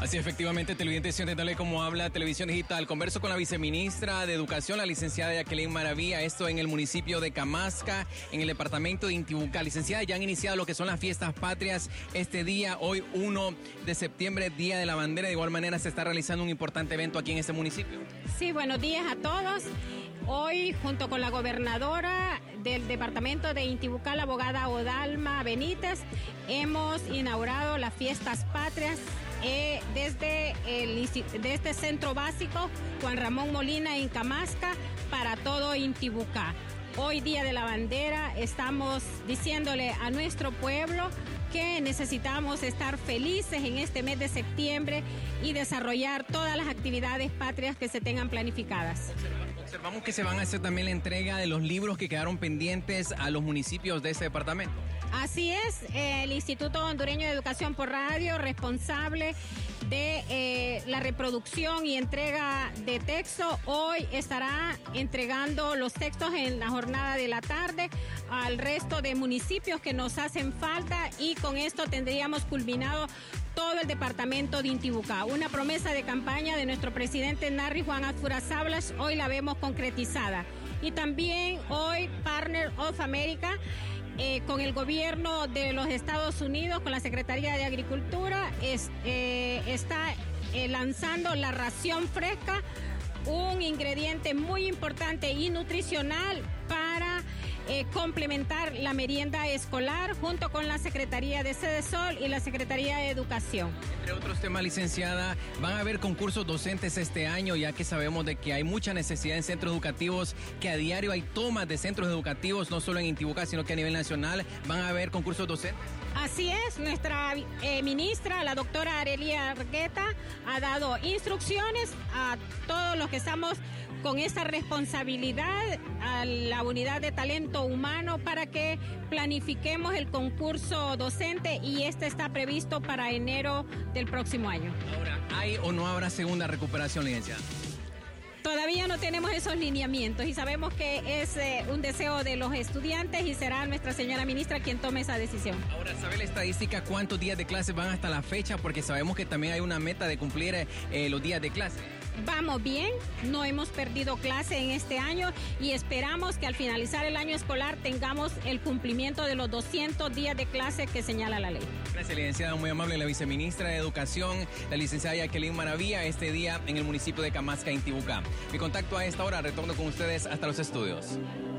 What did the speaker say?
Así efectivamente, televidentes, siéntenle cómo habla Televisión Digital. Converso con la viceministra de Educación, la licenciada Jacqueline Maravilla, esto en el municipio de Camasca, en el departamento de Intibucá. Licenciada, ya han iniciado lo que son las fiestas patrias este día, hoy 1 de septiembre, Día de la Bandera. De igual manera se está realizando un importante evento aquí en este municipio. Sí, buenos días a todos. Hoy, junto con la gobernadora del departamento de Intibucá, la abogada Odalma Benítez, hemos inaugurado las fiestas patrias desde este centro básico Juan Ramón Molina en Camasca para todo Intibucá. Hoy, Día de la Bandera, estamos diciéndole a nuestro pueblo que necesitamos estar felices en este mes de septiembre y desarrollar todas las actividades patrias que se tengan planificadas. Observamos que se van a hacer también la entrega de los libros que quedaron pendientes a los municipios de este departamento. Así es, el Instituto Hondureño de Educación por Radio, responsable de la reproducción y entrega de texto, hoy estará entregando los textos en la jornada de la tarde al resto de municipios que nos hacen falta, y con esto tendríamos culminado todo el departamento de Intibucá. Una promesa de campaña de nuestro presidente Narri Juan Azfura Sablas, hoy la vemos concretizada. Y también hoy Partner of America, con el gobierno de los Estados Unidos, con la Secretaría de Agricultura, está lanzando la ración fresca, un ingrediente muy importante y nutricional para complementar la merienda escolar, junto con la Secretaría de Sedesol y la Secretaría de Educación. Entre otros temas, licenciada, van a haber concursos docentes este año, ya que sabemos de que hay mucha necesidad en centros educativos, que a diario hay tomas de centros educativos, no solo en Intibucá, sino que a nivel nacional. ¿Van a haber concursos docentes? Así es, nuestra ministra, la doctora Arelia Argueta, ha dado instrucciones a todos los que estamos con esa responsabilidad, a la unidad de talento humano, para que planifiquemos el concurso docente, y este está previsto para enero del próximo año. Ahora, ¿hay o no habrá segunda recuperación, licenciada? Todavía no tenemos esos lineamientos y sabemos que es un deseo de los estudiantes, y será nuestra señora ministra quien tome esa decisión. Ahora, ¿sabe la estadística cuántos días de clase van hasta la fecha? Porque sabemos que también hay una meta de cumplir los días de clase. Vamos bien, no hemos perdido clase en este año y esperamos que al finalizar el año escolar tengamos el cumplimiento de los 200 días de clase que señala la ley. Gracias, licenciada, muy amable. La viceministra de Educación, la licenciada Jacqueline Maravilla, este día en el municipio de Camasca, Intibucá. Mi contacto a esta hora, retorno con ustedes hasta los estudios.